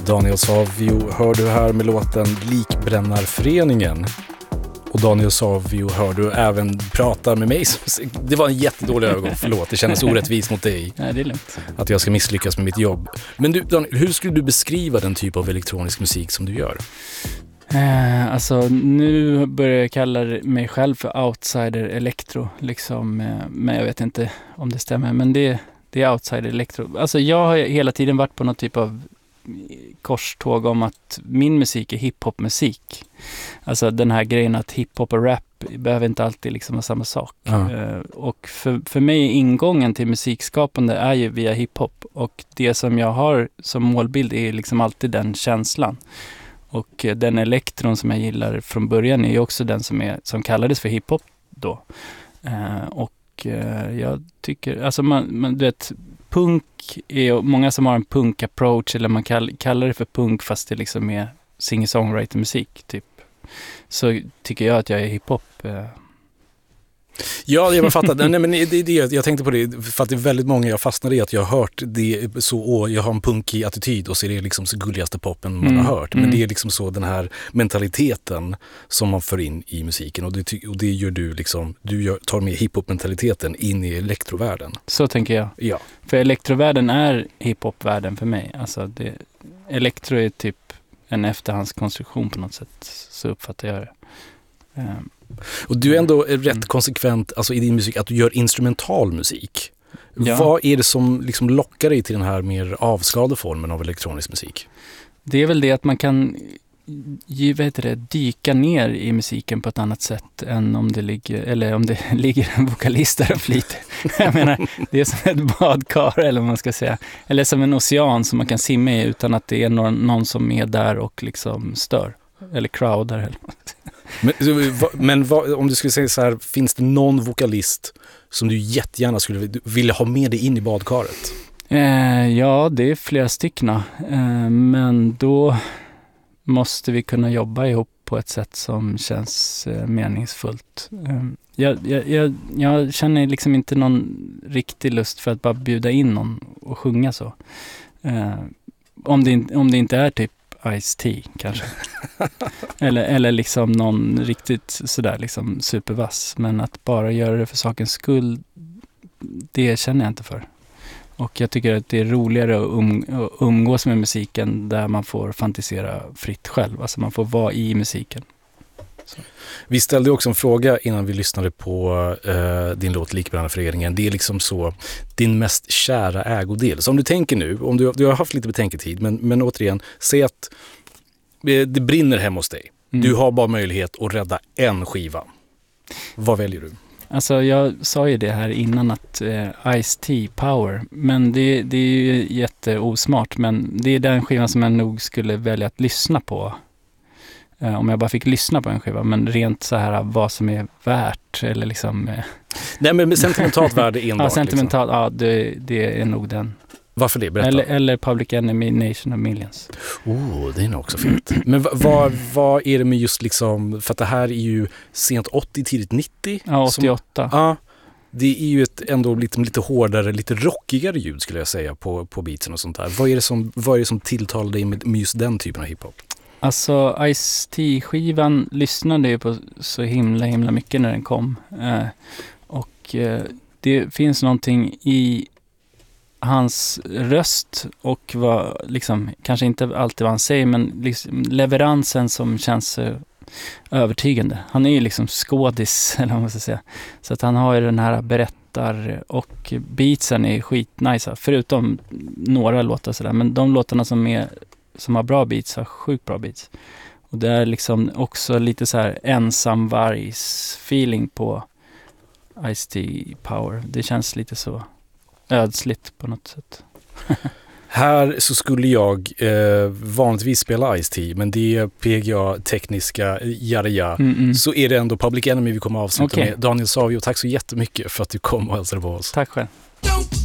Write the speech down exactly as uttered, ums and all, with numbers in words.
Daniel Savio hör du här med låten Likbrännarföreningen. Och Daniel Savio hör du även prata med mig. Det var en jättedålig övergång, förlåt. Det kändes orättvist mot dig. Nej, det är lugnt. Att jag ska misslyckas med mitt jobb. Men du, Daniel, hur skulle du beskriva den typ av elektronisk musik som du gör? Eh, alltså, nu börjar jag kalla mig själv för outsider electro. Liksom, eh, men jag vet inte om det stämmer. Men det, det är outsider electro. Alltså, jag har hela tiden varit på någon typ av korståg om att min musik är hiphop-musik. Alltså den här grejen att hiphop och rap behöver inte alltid liksom vara samma sak. Ja. Uh, och för, för mig ingången till musikskapande är ju via hiphop. Och det som jag har som målbild är liksom alltid den känslan. Och uh, den elektron som jag gillar från början är ju också den som, är, som kallades för hiphop då. Uh, och uh, jag tycker, alltså man, man du vet, punk är många som har en punk-approach eller man kall, kallar det för punk fast det liksom är singer-songwriter-musik typ. Så tycker jag att jag är hiphop. Eh. Ja, jag fattar. Nej, men det, det, jag tänkte på det för att det är väldigt många jag fastnade i att jag har hört det så, åh, jag har en punkig attityd och så är det liksom så gulligaste poppen man Mm. har hört. Men Mm. det är liksom så den här mentaliteten som man för in i musiken och det, och det gör du liksom, du gör, tar med hiphop-mentaliteten in i elektrovärlden. Så tänker jag. Ja. För elektrovärlden är hiphop-världen för mig. Alltså det, elektro är typ en efterhandskonstruktion på något sätt. Så uppfattar jag det. Um. Och du är ändå rätt Mm. konsekvent alltså, i din musik att du gör instrumental musik. Ja. Vad är det som liksom lockar dig till den här mer avskalade formen av elektronisk musik? Det är väl det att man kan ju, vet det, dyka ner i musiken på ett annat sätt än om det ligger, eller om det ligger en vokalist där och flyter. Jag menar, det är som ett badkar eller vad man ska säga. Eller som en ocean som man kan simma i utan att det är någon, någon som är där och liksom stör. Eller crowdar eller något. Men, men vad, om du skulle säga så här, finns det någon vokalist som du jättegärna skulle vilja ha med dig in i badkaret? Eh, ja, det är flera stycken. Eh, men då måste vi kunna jobba ihop på ett sätt som känns eh, meningsfullt. Eh, jag, jag, jag, jag känner liksom inte någon riktig lust för att bara bjuda in någon och sjunga så. Eh, om, det, om det inte är typ Ice-T kanske. eller, eller liksom någon riktigt sådär liksom supervass. Men att bara göra det för sakens skull, det känner jag inte för. Och jag tycker att det är roligare att, um, att umgås med musiken där man får fantisera fritt själv. Alltså man får vara i musiken. Så. Vi ställde också en fråga innan vi lyssnade på uh, din låt Likbrännarföreningen. Det är liksom så din mest kära ägodel. Så om du tänker nu, om du, du har haft lite betänketid, men, men återigen, säg att det brinner hemma hos dig. Mm. Du har bara möjlighet att rädda en skiva. Vad väljer du? Alltså jag sa ju det här innan att eh, Ice-T Power, men det, det är ju jätteosmart, men det är den skivan som jag nog skulle välja att lyssna på. Eh, om jag bara fick lyssna på en skiva, men rent så här vad som är värt eller liksom... Eh. Nej, men sentimentalt värde enbart. Ja, sentimentalt, liksom. Ja, det, det är nog den. Varför det? Berätta. Eller, eller Public Enemy, Nation of Millions. Oh, det är nog också fint. Men vad, vad, vad är det med just liksom, för att det här är ju sent åttio, tidigt nittio. Ja, åttioåtta. Som, ja, det är ju ett ändå lite, lite hårdare, lite rockigare ljud skulle jag säga på, på beatsen och sånt där. Vad är det som, vad är det som tilltalar dig med, med just den typen av hiphop? Alltså Ice-T-skivan lyssnade ju på så himla himla mycket när den kom. Eh, och eh, det finns någonting i hans röst och vad, liksom, kanske inte alltid vad han säger, men liksom, leveransen som känns uh, övertygande. Han är ju liksom skådis, eller vad man ska säga. Så att han har ju den här berättar och beatsen är skitnice, förutom några låtar sådär. Men de låtarna som, är, som har bra beats har sjukt bra beats. Och det är liksom också lite så här ensamvargs feeling på Ice-T Power. Det känns lite så ödsligt på något sätt. Här så skulle jag eh, vanligtvis spela Ice-T, men det är P G A-tekniska jarja. Mm -mm. Så är det ändå Public Enemy vi kommer att avsluta okay. med. Daniel Savio, tack så jättemycket för att du kom och hälsade på oss. Tack själv.